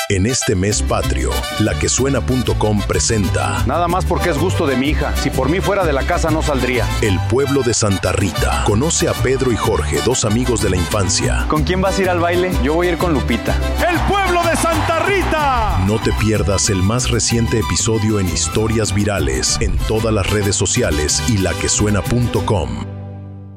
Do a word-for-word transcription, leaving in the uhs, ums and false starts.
En este mes patrio, la que suena punto com presenta Nada más porque es gusto de mi hija. Si por mí fuera de la casa no saldría. El pueblo de Santa Rita. Conoce a Pedro y Jorge, dos amigos de la infancia. ¿Con quién vas a ir al baile? Yo voy a ir con Lupita. ¡El pueblo de Santa Rita! No te pierdas el más reciente episodio en historias virales, en todas las redes sociales y la que suena punto com.